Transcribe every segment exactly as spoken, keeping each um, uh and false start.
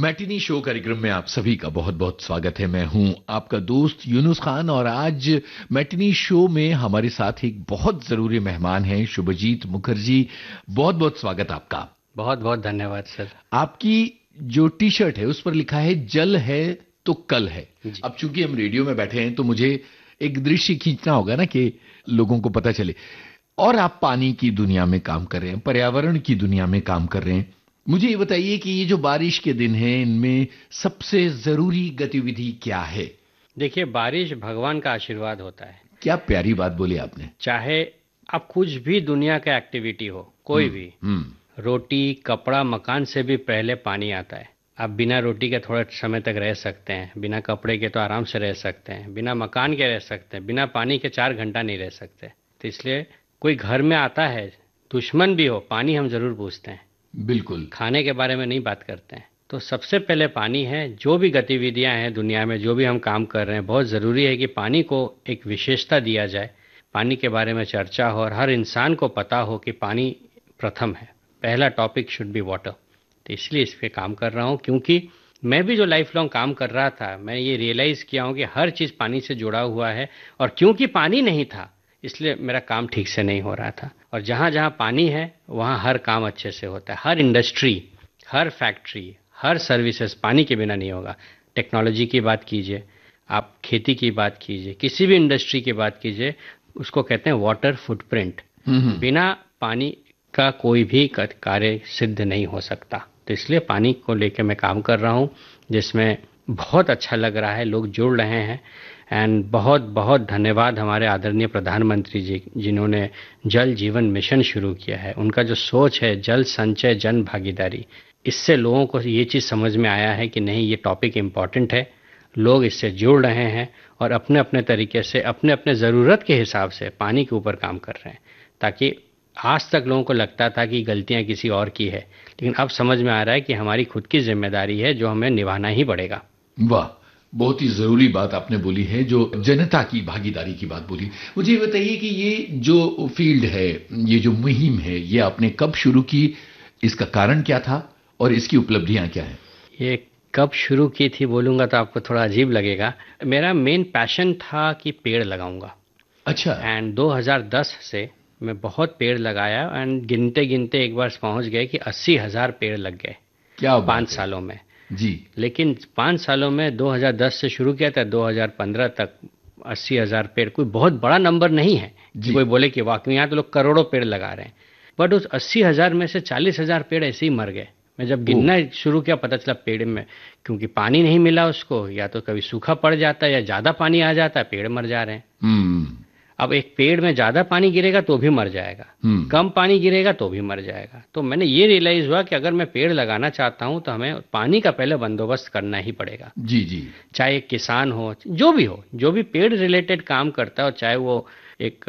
Matinee show कार्यक्रम में आप सभी का बहुत बहुत स्वागत है। मैं हूं आपका दोस्त यूनुस खान और आज मैटिनी शो में हमारे साथ एक बहुत जरूरी मेहमान हैं शुभजीत मुखर्जी। बहुत बहुत स्वागत आपका। बहुत बहुत धन्यवाद सर। आपकी जो टी शर्ट है उस पर लिखा है जल है तो कल है। अब चूंकि हम रेडियो में बैठे हैं तो मुझे एक दृश्य खींचना होगा ना कि लोगों को पता चले। और आप पानी की दुनिया में काम कर रहे हैं, पर्यावरण की दुनिया में काम कर रहे हैं। मुझे ये बताइए कि ये जो बारिश के दिन हैं इनमें सबसे जरूरी गतिविधि क्या है? देखिए, बारिश भगवान का आशीर्वाद होता है। क्या प्यारी बात बोली आपने। चाहे आप कुछ भी दुनिया का एक्टिविटी हो, कोई हुँ, भी, हुँ। रोटी कपड़ा मकान से भी पहले पानी आता है। आप बिना रोटी के थोड़ा समय तक रह सकते हैं, बिना कपड़े के तो आराम से रह सकते हैं, बिना मकान के रह सकते हैं, बिना पानी के चार घंटा नहीं रह सकते। तो इसलिए कोई घर में आता है, दुश्मन भी हो, पानी हम जरूर पूछते हैं। बिल्कुल। खाने के बारे में नहीं बात करते हैं। तो सबसे पहले पानी है। जो भी गतिविधियां हैं दुनिया में, जो भी हम काम कर रहे हैं, बहुत ज़रूरी है कि पानी को एक विशेषता दिया जाए, पानी के बारे में चर्चा हो और हर इंसान को पता हो कि पानी प्रथम है। पहला टॉपिक शुड बी वाटर। तो इसलिए इस पर काम कर रहा हूँ, क्योंकि मैं भी जो लाइफ लॉन्ग काम कर रहा था, मैं ये रियलाइज़ किया हूँ कि हर चीज़ पानी से जुड़ा हुआ है। और क्योंकि पानी नहीं था इसलिए मेरा काम ठीक से नहीं हो रहा था। और जहाँ जहाँ पानी है वहाँ हर काम अच्छे से होता है। हर इंडस्ट्री, हर फैक्ट्री, हर सर्विसेज पानी के बिना नहीं होगा। टेक्नोलॉजी की बात कीजिए, आप खेती की बात कीजिए, किसी भी इंडस्ट्री की बात कीजिए, उसको कहते हैं वाटर फुटप्रिंट। बिना पानी का कोई भी कार्य सिद्ध नहीं हो सकता। तो इसलिए पानी को लेकर मैं काम कर रहा हूँ, जिसमें बहुत अच्छा लग रहा है, लोग जुड़ रहे हैं। एंड बहुत बहुत धन्यवाद हमारे आदरणीय प्रधानमंत्री जी, जिन्होंने जल जीवन मिशन शुरू किया है। उनका जो सोच है जल संचय जन भागीदारी, इससे लोगों को ये चीज़ समझ में आया है कि नहीं, ये टॉपिक इम्पॉर्टेंट है। लोग इससे जुड़ रहे हैं और अपने अपने तरीके से, अपने अपने ज़रूरत के हिसाब से पानी के ऊपर काम कर रहे हैं। ताकि आज तक लोगों को लगता था कि गलतियाँ किसी और की है, लेकिन अब समझ में आ रहा है कि हमारी खुद की जिम्मेदारी है जो हमें निभाना ही पड़ेगा। वाह, बहुत ही जरूरी बात आपने बोली है, जो जनता की भागीदारी की बात बोली। मुझे बताइए कि ये जो फील्ड है, ये जो मुहिम है, ये आपने कब शुरू की, इसका कारण क्या था और इसकी उपलब्धियां क्या हैं? ये कब शुरू की थी बोलूँगा तो आपको थोड़ा अजीब लगेगा। मेरा मेन पैशन था कि पेड़ लगाऊंगा। अच्छा। एंड दो हज़ार दस से मैं बहुत पेड़ लगाया एंड गिनते गिनते एक बार पहुंच गए कि अस्सी हज़ार पेड़ लग गए। क्या पाँच सालों में जी। लेकिन पाँच सालों में दो हज़ार दस से शुरू किया था, दो हज़ार पंद्रह तक अस्सी हज़ार पेड़ कोई बहुत बड़ा नंबर नहीं है कि कोई बोले कि वाकई यहाँ तो लोग करोड़ों पेड़ लगा रहे हैं। बट उस अस्सी हज़ार में से चालीस हज़ार पेड़ ऐसे ही मर गए। मैं जब गिनना शुरू किया पता चला पेड़ में, क्योंकि पानी नहीं मिला उसको, या तो कभी सूखा पड़ जाता है या ज़्यादा पानी आ जाता है, पेड़ मर जा रहे हैं। अब एक पेड़ में ज़्यादा पानी गिरेगा तो भी मर जाएगा, कम पानी गिरेगा तो भी मर जाएगा। तो मैंने ये रियलाइज़ हुआ कि अगर मैं पेड़ लगाना चाहता हूँ तो हमें पानी का पहले बंदोबस्त करना ही पड़ेगा। जी जी। चाहे एक किसान हो, जो भी हो, जो भी पेड़ रिलेटेड काम करता हो, चाहे वो एक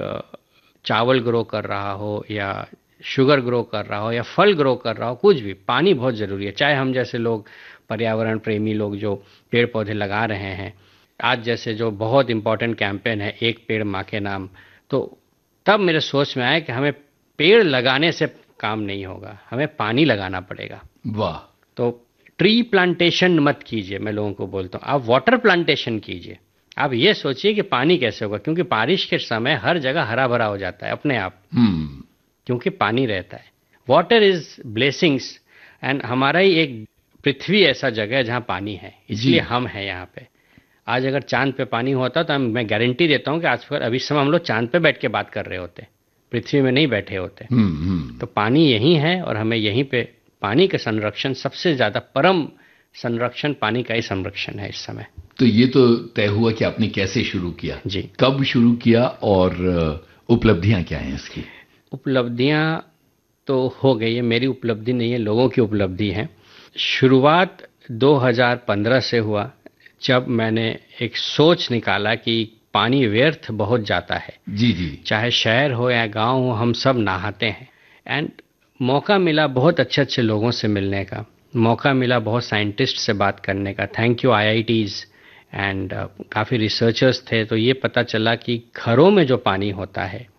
चावल ग्रो कर रहा हो या शुगर ग्रो कर रहा हो या फल ग्रो कर रहा हो, कुछ भी, पानी बहुत ज़रूरी है। चाहे हम जैसे लोग पर्यावरण प्रेमी लोग जो पेड़ पौधे लगा रहे हैं, आज जैसे जो बहुत इम्पोर्टेंट कैंपेन है एक पेड़ माँ के नाम, तो तब मेरे सोच में आया कि हमें पेड़ लगाने से काम नहीं होगा, हमें पानी लगाना पड़ेगा। वाह। तो ट्री प्लांटेशन मत कीजिए, मैं लोगों को बोलता हूँ, आप वाटर प्लांटेशन कीजिए। आप ये सोचिए कि पानी कैसे होगा, क्योंकि बारिश के समय हर जगह हरा भरा हो जाता है अपने आप, क्योंकि पानी रहता है। Water is blessings. एंड हमारा ही एक पृथ्वी ऐसा जगह है जहाँ पानी है, इसलिए हम हैं यहाँ पे। आज अगर चांद पे पानी होता तो मैं गारंटी देता हूँ कि आज पर अभी समय हम लोग चांद पे बैठ के बात कर रहे होते, पृथ्वी में नहीं बैठे होते। तो पानी यही है और हमें यहीं पे पानी का संरक्षण, सबसे ज्यादा परम संरक्षण पानी का ही संरक्षण है इस समय। तो ये तो तय हुआ कि आपने कैसे शुरू किया जी, कब शुरू किया और उपलब्धियां क्या हैं इसकी? उपलब्धियां तो हो गई है, मेरी उपलब्धि नहीं है, लोगों की उपलब्धि है। शुरुआत दो हज़ार पंद्रह से हुआ, जब मैंने एक सोच निकाला कि पानी व्यर्थ बहुत जाता है। जी जी। चाहे शहर हो या गांव हो, हम सब नहाते हैं। एंड मौका मिला बहुत अच्छे अच्छे लोगों से मिलने का, मौका मिला बहुत साइंटिस्ट से बात करने का। Thank you I I tees and काफ़ी रिसर्चर्स थे। तो ये पता चला कि घरों में जो पानी होता है,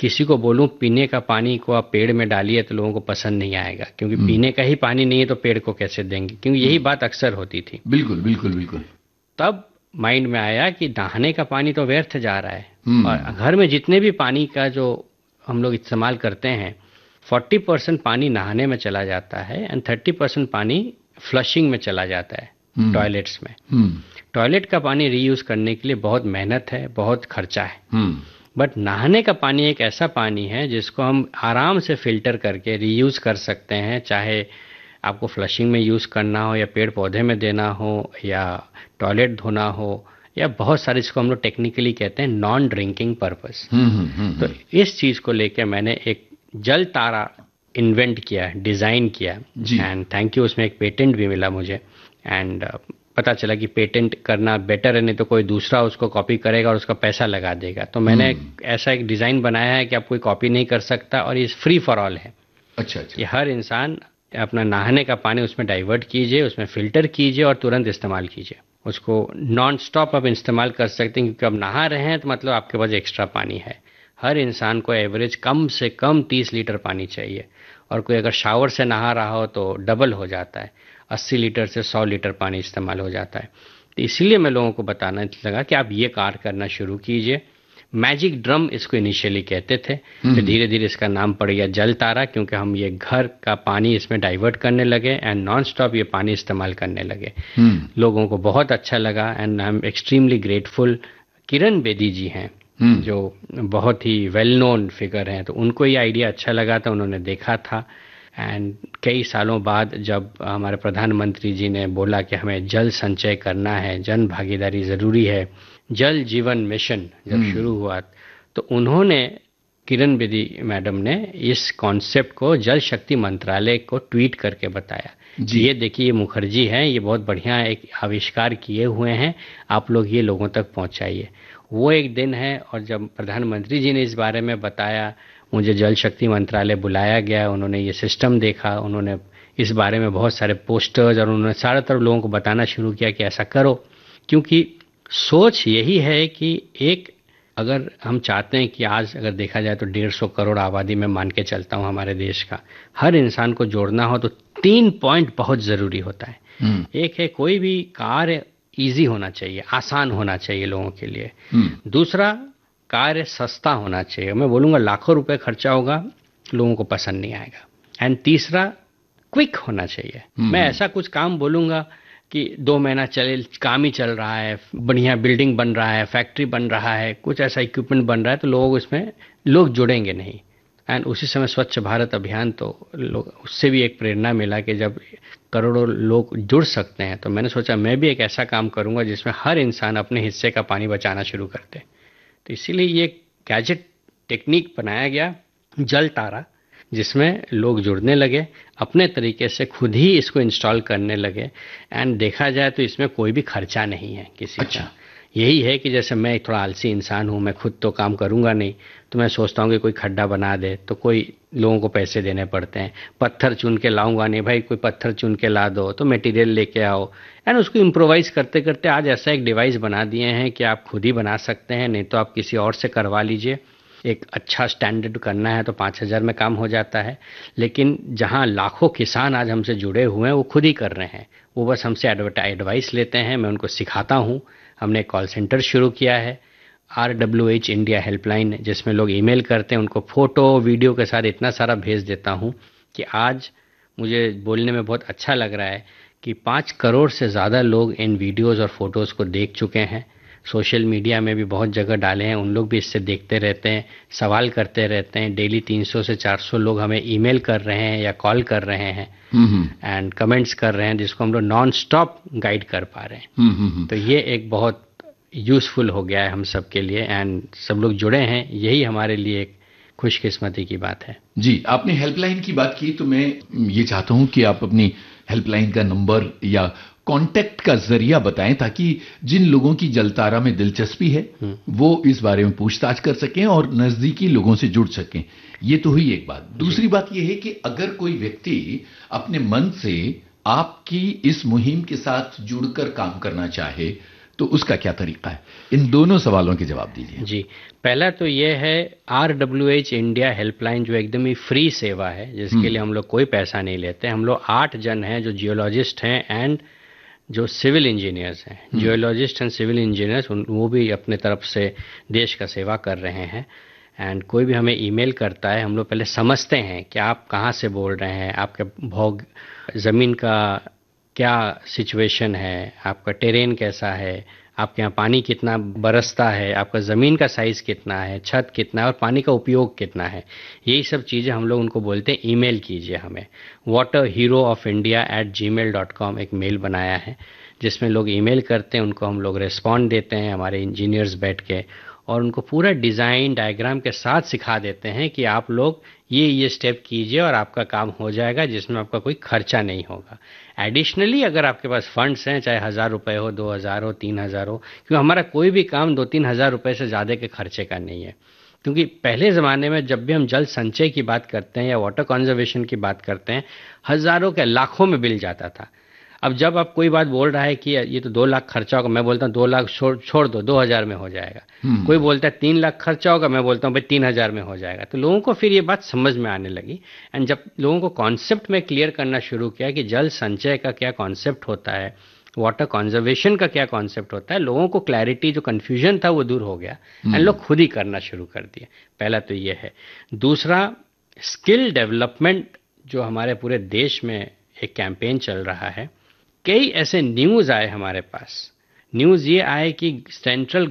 किसी को बोलूं पीने का पानी को आप पेड़ में डालिए तो लोगों को पसंद नहीं आएगा, क्योंकि पीने का ही पानी नहीं है तो पेड़ को कैसे देंगे, क्योंकि यही बात अक्सर होती थी। बिल्कुल बिल्कुल बिल्कुल। तब माइंड में आया कि नहाने का पानी तो व्यर्थ जा रहा है, और घर में जितने भी पानी का जो हम लोग इस्तेमाल करते हैं चालीस परसेंट पानी नहाने में चला जाता है एंड तीस परसेंट पानी फ्लशिंग में चला जाता है टॉयलेट्स में। टॉयलेट का पानी रीयूज करने के लिए बहुत मेहनत है, बहुत खर्चा है, बट नहाने का पानी एक ऐसा पानी है जिसको हम आराम से फिल्टर करके रीयूज कर सकते हैं, चाहे आपको फ्लशिंग में यूज़ करना हो या पेड़ पौधे में देना हो या टॉयलेट धोना हो या बहुत सारे, इसको हम लोग टेक्निकली कहते हैं नॉन ड्रिंकिंग पर्पस। तो इस चीज़ को लेकर मैंने एक जल तारा इन्वेंट किया, डिज़ाइन किया, एंड थैंक यू, उसमें एक पेटेंट भी मिला मुझे। एंड uh, पता चला कि पेटेंट करना बेटर है, नहीं तो कोई दूसरा उसको कॉपी करेगा और उसका पैसा लगा देगा। तो मैंने एक, ऐसा एक डिज़ाइन बनाया है कि आप कोई कॉपी नहीं कर सकता, और ये फ्री फॉर ऑल है। अच्छा अच्छा। कि हर इंसान अपना नहाने का पानी उसमें डाइवर्ट कीजिए, उसमें फ़िल्टर कीजिए और तुरंत इस्तेमाल कीजिए। उसको नॉन स्टॉप आप इस्तेमाल कर सकते हैं, क्योंकि अब नहा रहे हैं तो मतलब आपके पास एक्स्ट्रा पानी है। हर इंसान को एवरेज कम से कम तीस लीटर पानी चाहिए, और कोई अगर शावर से नहा रहा हो तो डबल हो जाता है, अस्सी लीटर से सौ लीटर पानी इस्तेमाल हो जाता है। तो इसीलिए मैं लोगों को बताना लगा कि आप ये कार्य करना शुरू कीजिए। मैजिक ड्रम इसको इनिशियली कहते थे, फिर धीरे धीरे इसका नाम पड़ गया जल तारा, क्योंकि हम ये घर का पानी इसमें डाइवर्ट करने लगे एंड नॉन स्टॉप ये पानी इस्तेमाल करने लगे। लोगों को बहुत अच्छा लगा and I am extremely grateful. Kiran Bedi जी हैं जो बहुत ही वेल नोन फिगर हैं, तो उनको ये आइडिया अच्छा लगा था, उन्होंने देखा था। एंड कई सालों बाद जब हमारे प्रधानमंत्री जी ने बोला कि हमें जल संचय करना है, जन भागीदारी ज़रूरी है, जल जीवन मिशन जब शुरू हुआ, तो उन्होंने, किरण बेदी मैडम ने इस कॉन्सेप्ट को जल शक्ति मंत्रालय को ट्वीट करके बताया कि ये देखिए, ये मुखर्जी हैं, ये बहुत बढ़िया एक आविष्कार किए हुए हैं, आप लोग ये लोगों तक पहुंचाइए। वो एक दिन है, और जब प्रधानमंत्री जी ने इस बारे में बताया, मुझे जल शक्ति मंत्रालय बुलाया गया, उन्होंने ये सिस्टम देखा, उन्होंने इस बारे में बहुत सारे पोस्टर्स और उन्होंने सारे तरफ लोगों को बताना शुरू किया कि ऐसा करो। क्योंकि सोच यही है कि एक, अगर हम चाहते हैं कि आज अगर देखा जाए तो डेढ़ सौ करोड़ आबादी में मान के चलता हूँ हमारे देश का, हर इंसान को जोड़ना हो तो तीन पॉइंट बहुत ज़रूरी होता है। एक है कोई भी कार्य इजी होना चाहिए, आसान होना चाहिए लोगों के लिए। दूसरा, कार्य सस्ता होना चाहिए, मैं बोलूँगा लाखों रुपए खर्चा होगा, लोगों को पसंद नहीं आएगा। एंड तीसरा, क्विक होना चाहिए। मैं ऐसा कुछ काम बोलूँगा कि दो महीना चले, काम ही चल रहा है, बढ़िया बिल्डिंग बन रहा है, फैक्ट्री बन रहा है, कुछ ऐसा इक्विपमेंट बन रहा है, तो लोग उसमें लोग जुड़ेंगे नहीं। एंड उसी समय स्वच्छ भारत अभियान, तो लोग, उससे भी एक प्रेरणा मिला कि जब करोड़ों लोग जुड़ सकते हैं, तो मैंने सोचा मैं भी एक ऐसा काम करूंगा जिसमें हर इंसान अपने हिस्से का पानी बचाना शुरू कर दे। तो इसीलिए ये गैजेट टेक्निक बनाया गया, जल तारा, जिसमें लोग जुड़ने लगे, अपने तरीके से खुद ही इसको इंस्टॉल करने लगे। एंड देखा जाए तो इसमें कोई भी खर्चा नहीं है किसी अच्छा। का। यही है कि जैसे मैं थोड़ा आलसी इंसान हूँ, मैं खुद तो काम करूँगा नहीं, तो मैं सोचता हूँ कि कोई खड्डा बना दे, तो कोई लोगों को पैसे देने पड़ते हैं। पत्थर चुन के लाऊंगा नहीं, भाई कोई पत्थर चुन के ला दो, तो मटेरियल लेके आओ, एंड उसको इम्प्रोवाइज करते करते आज ऐसा एक डिवाइस बना दिए हैं कि आप खुद ही बना सकते हैं, नहीं तो आप किसी और से करवा लीजिए। एक अच्छा स्टैंडर्ड करना है तो पाँच हज़ार में काम हो जाता है, लेकिन जहां लाखों किसान आज हमसे जुड़े हुए हैं वो खुद ही कर रहे हैं, वो बस हमसे एडवाइस लेते हैं, मैं उनको सिखाता हूं। हमने एक कॉल सेंटर शुरू किया है, R W H India helpline, जिसमें लोग ईमेल करते हैं, उनको फ़ोटो वीडियो के साथ इतना सारा भेज देता हूं कि आज मुझे बोलने में बहुत अच्छा लग रहा है कि पाँच करोड़ से ज़्यादा लोग इन वीडियोज़ और फोटोज़ को देख चुके हैं। सोशल मीडिया में भी बहुत जगह डाले हैं, उन लोग भी इससे देखते रहते हैं, सवाल करते रहते हैं। डेली तीन सौ से चार सौ लोग हमें ईमेल कर रहे हैं या कॉल कर रहे हैं एंड कमेंट्स कर रहे हैं, जिसको हम लोग नॉन स्टॉप गाइड कर पा रहे हैं। तो ये एक बहुत यूज़फुल हो गया है हम सब के लिए, एंड सब लोग जुड़े हैं, यही हमारे लिए एक खुशकिस्मती की बात है। जी, आपने हेल्पलाइन की बात की, तो मैं ये चाहता हूँ कि आप अपनी हेल्पलाइन का नंबर या कांटेक्ट का जरिया बताएं, ताकि जिन लोगों की जलतारा में दिलचस्पी है वो इस बारे में पूछताछ कर सकें और नजदीकी लोगों से जुड़ सकें। ये तो हुई एक बात। दूसरी बात ये है कि अगर कोई व्यक्ति अपने मन से आपकी इस मुहिम के साथ जुड़कर काम करना चाहे, तो उसका क्या तरीका है? इन दोनों सवालों के जवाब दीजिए। जी, पहला तो ये है R W H India helpline, जो एकदम ही फ्री सेवा है, जिसके लिए हम लोग कोई पैसा नहीं लेते। हम लोग आठ जन हैं जो जियोलॉजिस्ट हैं एंड जो सिविल इंजीनियर्स हैं, जियोलॉजिस्ट एंड सिविल इंजीनियर्स, वो भी अपने तरफ से देश का सेवा कर रहे हैं। एंड कोई भी हमें ईमेल करता है, हम लोग पहले समझते हैं कि आप कहाँ से बोल रहे हैं, आपके भौग ज़मीन का क्या सिचुएशन है, आपका टेरेन कैसा है, आपके यहाँ पानी कितना बरसता है, आपका ज़मीन का साइज़ कितना है, छत कितना है और पानी का उपयोग कितना है। यही सब चीज़ें हम लोग उनको बोलते हैं ईमेल कीजिए हमें। Water hero of India at ji mail dot com एक मेल बनाया है जिसमें लोग ईमेल करते हैं, उनको हम लोग रिस्पॉन्ड देते हैं, हमारे इंजीनियर्स बैठ के, और उनको पूरा डिज़ाइन डायग्राम के साथ सिखा देते हैं कि आप लोग ये ये स्टेप कीजिए और आपका काम हो जाएगा, जिसमें आपका कोई खर्चा नहीं होगा। एडिशनली अगर आपके पास फंड्स हैं, चाहे हज़ार रुपये हो, दो हज़ार हो, तीन हज़ार हो, क्योंकि हमारा कोई भी काम दो तीन हज़ार रुपये से ज़्यादा के खर्चे का नहीं है। क्योंकि पहले ज़माने में जब भी हम जल संचय की बात करते हैं या वाटर कंजर्वेशन की बात करते हैं, हज़ारों के लाखों में बिल जाता था। अब जब आप कोई बात बोल रहा है कि ये तो दो लाख खर्चा होगा, मैं बोलता हूँ दो लाख छोड़ छोड़ दो, दो हज़ार में हो जाएगा। कोई बोलता है तीन लाख खर्चा होगा, मैं बोलता हूँ भाई तीन हज़ार में हो जाएगा। तो लोगों को फिर ये बात समझ में आने लगी। एंड जब लोगों को कॉन्सेप्ट में क्लियर करना शुरू किया कि जल संचय का क्या कॉन्सेप्ट होता है, वाटर कंजर्वेशन का क्या कॉन्सेप्ट होता है, लोगों को क्लैरिटी, जो कन्फ्यूजन था वो दूर हो गया एंड लोग खुद ही करना शुरू कर दिए। पहला तो ये है। दूसरा, स्किल डेवलपमेंट, जो हमारे पूरे देश में एक कैंपेन चल रहा है। कई ऐसे न्यूज़ आए हमारे पास, न्यूज़ ये आए कि सेंट्रल